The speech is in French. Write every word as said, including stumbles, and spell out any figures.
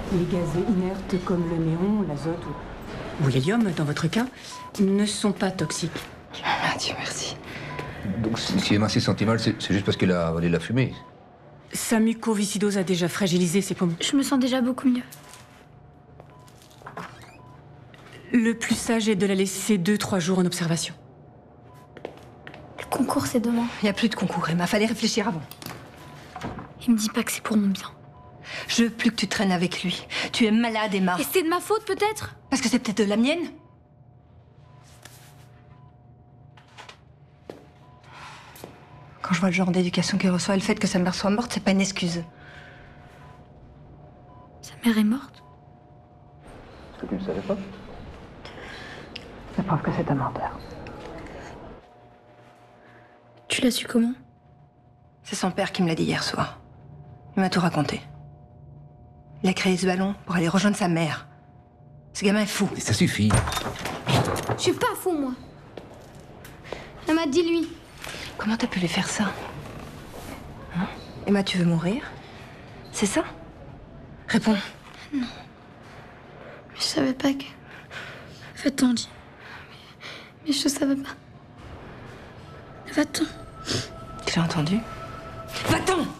Les gaz inertes comme le néon, l'azote ou, ou l'hélium, dans votre cas, ne sont pas toxiques. Ah, Dieu merci. Donc si Emma s'est sentie mal, c'est juste parce qu'elle a avalé la fumée. Sa mucoviscidose a déjà fragilisé ses poumons. Je me sens déjà beaucoup mieux. Le plus sage est de la laisser deux, trois jours en observation. Le concours, c'est demain. Il n'y a plus de concours, Emma. Fallait réfléchir avant. Il me dit pas que c'est pour mon bien. Je veux plus que tu traînes avec lui. Tu es malade, Emma. Et c'est de ma faute, peut-être? Parce que c'est peut-être de la mienne. Quand je vois le genre d'éducation qu'il reçoit, le fait que sa mère soit morte, c'est pas une excuse. Sa mère est morte? Est-ce que tu ne savais pas? La preuve que c'est un menteur. Tu l'as su comment? C'est son père qui me l'a dit hier soir. Il m'a tout raconté. Il a créé ce ballon pour aller rejoindre sa mère. Ce gamin est fou. Mais ça suffit. Je suis pas fou, moi. Elle m'a dit lui. Comment t'as pu lui faire ça? Hein? Emma, tu veux mourir? C'est ça? Réponds. Non. Mais je savais pas que... Va-t'en, dis. Mais, mais je savais pas. Va-t'en. Tu l'as entendu? Va-t'en!